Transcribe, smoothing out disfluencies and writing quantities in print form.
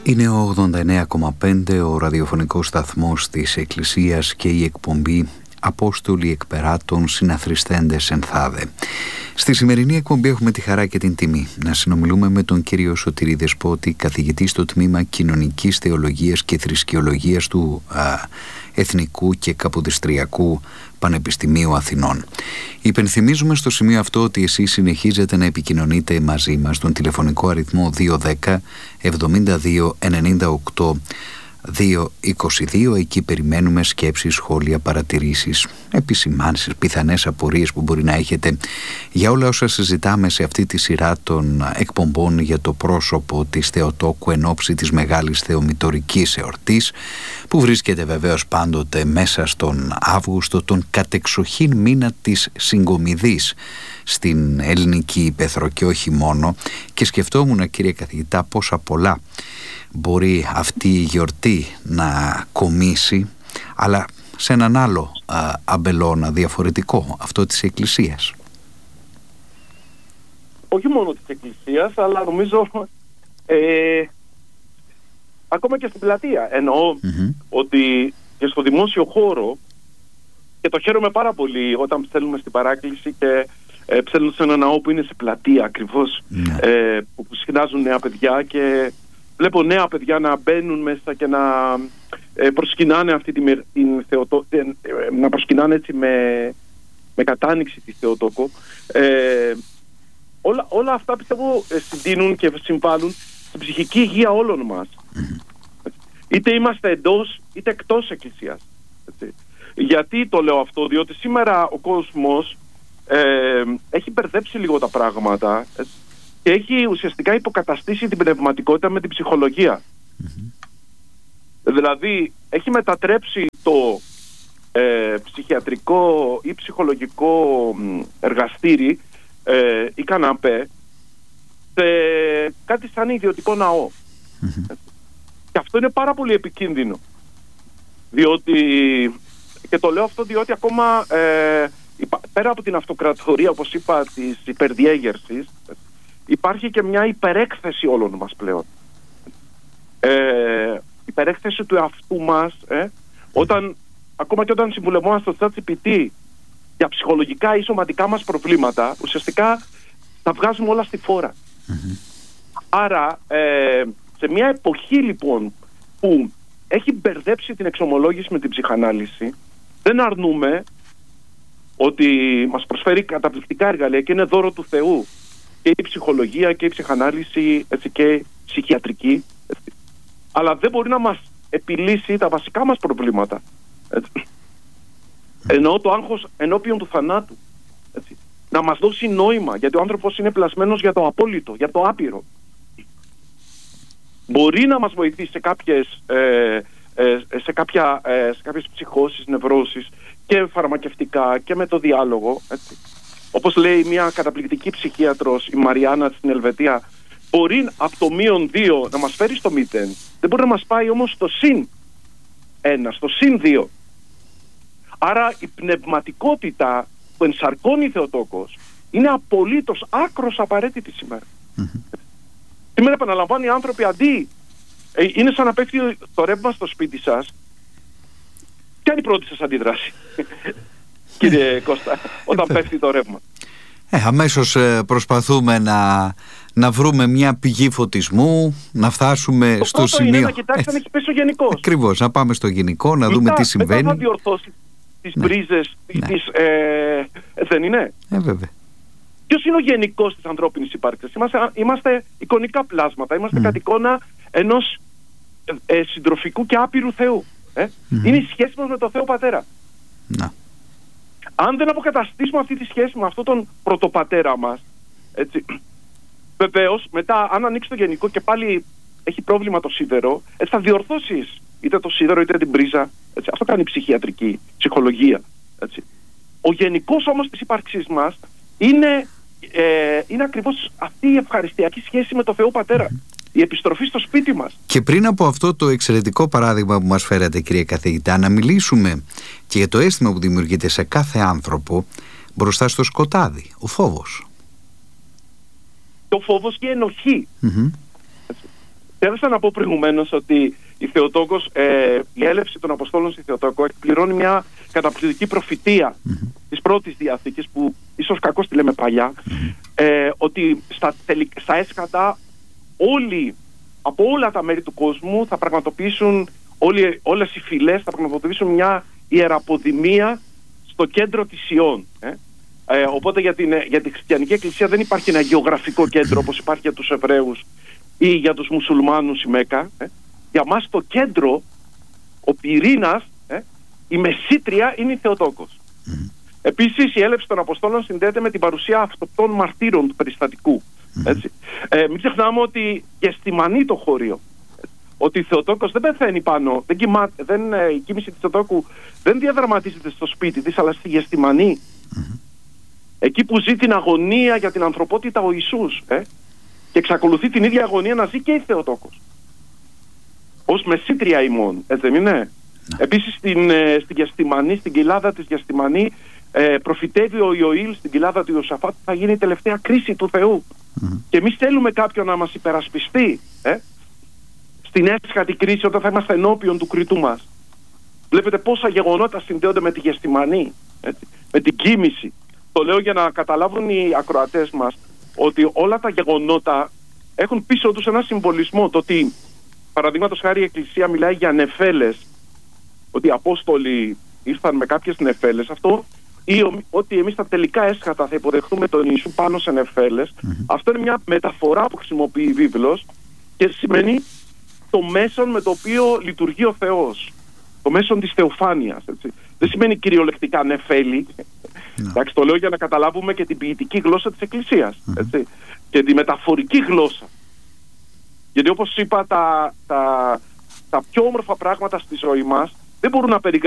Είναι ο 89,5 ο ραδιοφωνικός σταθμός της Εκκλησίας και η εκπομπή Απόστολοι Εκπεράτων Συναθριστέντες Ενθάδε. Στη σημερινή εκπομπή έχουμε τη χαρά και την τιμή να συνομιλούμε με τον κύριο Σωτήρη Δεσπότη, καθηγητή στο τμήμα Κοινωνικής Θεολογίας και Θρησκεολογίας του Εθνικού και Καποδιστριακού Πανεπιστημίου Αθηνών. Υπενθυμίζουμε στο σημείο αυτό ότι εσείς συνεχίζετε να επικοινωνείτε μαζί μας στον τηλεφωνικό αριθμό 210 72 98 222. Εκεί περιμένουμε σκέψεις, σχόλια, παρατηρήσεις, επισημάνσεις, πιθανές απορίες που μπορεί να έχετε για όλα όσα συζητάμε σε αυτή τη σειρά των εκπομπών για το πρόσωπο της Θεοτόκου εν ώψη της Μεγάλης Θεομητορικής Εορτής, που βρίσκεται βεβαίως πάντοτε μέσα στον Αύγουστο, τον κατεξοχήν μήνα της συγκομιδής στην ελληνική ύπαιθρο και όχι μόνο. Και σκεφτόμουν, κύριε καθηγητά, πόσα πολλά μπορεί αυτή η γιορτή να κομίσει, αλλά σε έναν άλλο αμπελώνα διαφορετικό, αυτό της Εκκλησίας. Όχι μόνο της Εκκλησίας, αλλά νομίζω ακόμα και στην πλατεία. Εννοώ ότι και στο δημόσιο χώρο, και το χαίρομαι πάρα πολύ όταν ψέλνουμε στην παράκληση και ψέλνουν σε ένα ναό που είναι σε πλατεία ακριβώς, που συχνάζουν νέα παιδιά, και βλέπω νέα παιδιά να μπαίνουν μέσα και να προσκυνάνε αυτή να προσκυνάνε έτσι με κατάνοιξη τη Θεοτόκο. Όλα αυτά πιστεύω συντείνουν και συμβάλλουν στην ψυχική υγεία όλων μας. Είτε είμαστε εντός είτε εκτός Εκκλησίας. Γιατί το λέω αυτό? Διότι σήμερα ο κόσμος έχει μπερδέψει λίγο τα πράγματα και έχει ουσιαστικά υποκαταστήσει την πνευματικότητα με την ψυχολογία. Δηλαδή έχει μετατρέψει το ψυχιατρικό ή ψυχολογικό εργαστήρι ή καναπέ σε κάτι σαν ιδιωτικό ναό. Και αυτό είναι πάρα πολύ επικίνδυνο. Διότι, και το λέω αυτό διότι ακόμα πέρα από την αυτοκρατορία, όπως είπα, της υπερδιέγερσης, υπάρχει και μια υπερέκθεση όλων μας πλέον. Υπερέκθεση του εαυτού μας, ακόμα και όταν συμβουλευόμαστε στο ChatGPT για ψυχολογικά ή σωματικά μας προβλήματα, ουσιαστικά τα βγάζουμε όλα στη φόρα. Άρα σε μια εποχή λοιπόν που έχει μπερδέψει την εξομολόγηση με την ψυχανάλυση, δεν αρνούμε ότι μας προσφέρει καταπληκτικά εργαλεία και είναι δώρο του Θεού και η ψυχολογία και η ψυχανάλυση, έτσι, και η ψυχιατρική, έτσι. Αλλά δεν μπορεί να μας επιλύσει τα βασικά μας προβλήματα, έτσι. Εννοώ το άγχος ενώπιον του θανάτου, έτσι. Να μας δώσει νόημα, γιατί ο άνθρωπος είναι πλασμένος για το απόλυτο, για το άπειρο. Μπορεί να μας βοηθήσει σε κάποιες ψυχώσεις, νευρώσεις και φαρμακευτικά και με το διάλογο, έτσι. Όπως λέει μια καταπληκτική ψυχίατρος, η Μαριάννα στην Ελβετία, μπορεί από το -2 να μας φέρει στο 0, δεν μπορεί να μας πάει όμως στο +1, στο +2. Άρα η πνευματικότητα που ενσαρκώνει η Θεοτόκος είναι απολύτως άκρος απαραίτητη σήμερα. Σήμερα, επαναλαμβάνω, οι άνθρωποι αντί είναι σαν να πέφτει το ρεύμα στο σπίτι σας. Ποια είναι η πρώτη σας αντίδραση, κύριε Κώστα, όταν πέφτει το ρεύμα? Αμέσως προσπαθούμε να βρούμε μια πηγή φωτισμού, να φτάσουμε το στο σημείο. Είναι να κοιτάξει αν έχει πέσει ο γενικός. Ακριβώς, να πάμε στο γενικό, να δούμε τι συμβαίνει. Μετά θα διορθώσει τις μπρίζες, δεν είναι? Βέβαια. Ποιος είναι ο γενικός της ανθρώπινης ύπαρξης? Είμαστε εικονικά πλάσματα, είμαστε κατ' εικόνα ενός συντροφικού και άπειρου Θεού. Είναι η σχέση μας με τον Θεό Πατέρα. Αν δεν αποκαταστήσουμε αυτή τη σχέση με αυτόν τον πρωτοπατέρα μας, έτσι, βεβαίως μετά αν ανοίξει το γενικό και πάλι έχει πρόβλημα το σίδερο, θα διορθώσεις είτε το σίδερο είτε την πρίζα, έτσι. Αυτό κάνει η ψυχιατρική, ψυχολογία, έτσι. Ο γενικός όμως της ύπαρξής μας είναι ακριβώς αυτή η ευχαριστιακή σχέση με τον Θεό Πατέρα. Η επιστροφή στο σπίτι μας. Και πριν από αυτό το εξαιρετικό παράδειγμα που μας φέρατε, κύριε καθηγητά, να μιλήσουμε και για το αίσθημα που δημιουργείται σε κάθε άνθρωπο μπροστά στο σκοτάδι, ο φόβος. Το φόβος και η ενοχή. Θέλησα να πω προηγουμένως ότι η Θεοτόκος, η έλευση των Αποστόλων στη Θεοτόκο εκπληρώνει μια καταπληκτική προφητεία της πρώτης Διαθήκης, που ίσως κακώς τη λέμε παλιά, ότι στα έσχατα όλοι, από όλα τα μέρη του κόσμου θα πραγματοποιήσουν, όλες οι φυλές θα πραγματοποιήσουν μια ιεραποδημία στο κέντρο της Ιών. Οπότε για τη χριστιανική εκκλησία δεν υπάρχει ένα γεωγραφικό κέντρο όπως υπάρχει για τους Εβραίους ή για τους μουσουλμάνους η Μέκα. Για μας το κέντρο, ο πυρήνας, η μεσήτρια είναι η Θεοτόκος. Επίσης η έλευση των Αποστόλων συνδέεται με την παρουσία αυτοπτών μαρτύρων του περιστατικού. Έτσι. Μην ξεχνάμε ότι γεστημανεί το χώριο. Ότι η Θεοτόκος δεν πεθαίνει πάνω, η κοίμηση της Θεοτόκου δεν διαδραματίζεται στο σπίτι της, αλλά στη Γεστημανή. Εκεί που ζει την αγωνία για την ανθρωπότητα ο Ιησούς. Και εξακολουθεί την ίδια αγωνία να ζει και η Θεοτόκος. Ως μεσήτρια ημών, έτσι δεν είναι? Επίσης στην Γεστημανή, στην κοιλάδα της Γεστημανή, προφητεύει ο Ιωήλ στην κοιλάδα του Ιωσαφάτ, θα γίνει η τελευταία κρίση του Θεού. Και εμείς θέλουμε κάποιον να μας υπερασπιστεί στην έσχατη κρίση, όταν θα είμαστε ενώπιον του κριτού μας. Βλέπετε πόσα γεγονότα συνδέονται με τη Γεστημανή, με την κοίμηση. Το λέω για να καταλάβουν οι ακροατές μας ότι όλα τα γεγονότα έχουν πίσω τους ένα συμβολισμό. Το ότι, παραδείγματος χάρη, η Εκκλησία μιλάει για νεφέλες, ότι οι Απόστολοι ήρθαν με κάποιες νεφέλες, αυτό, ή ότι εμείς τα τελικά έσχατα θα υποδεχτούμε τον Ιησού πάνω σε νεφέλες, αυτό είναι μια μεταφορά που χρησιμοποιεί η Βίβλος και σημαίνει το μέσον με το οποίο λειτουργεί ο Θεός, το μέσον της θεοφάνειας, έτσι. Δεν σημαίνει κυριολεκτικά νεφέλη. Εντάξει, το λέω για να καταλάβουμε και την ποιητική γλώσσα της Εκκλησίας, έτσι, και τη μεταφορική γλώσσα. Γιατί όπως είπα, τα πιο όμορφα πράγματα στη ζωή μας δεν μπορούν να περιγραφούν